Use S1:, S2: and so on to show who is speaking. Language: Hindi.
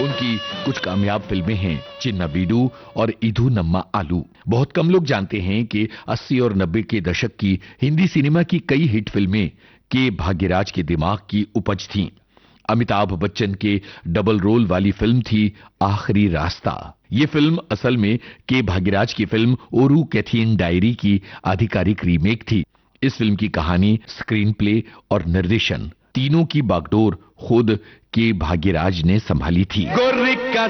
S1: उनकी कुछ कामयाब फिल्में हैं चिन्ना बीडू और इधू नम्मा आलू। बहुत कम लोग जानते हैं कि 80 और 90 के दशक की हिंदी सिनेमा की कई हिट फिल्में के भाग्यराज के दिमाग की उपज थीं। अमिताभ बच्चन के डबल रोल वाली फिल्म थी आखिरी रास्ता। ये फिल्म असल में के भाग्यराज की फिल्म ओरू कैथियन डायरी की आधिकारिक रीमेक थी। इस फिल्म की कहानी, स्क्रीन प्ले और निर्देशन तीनों की बागडोर खुद के भाग्यराज ने संभाली थी। गोरी का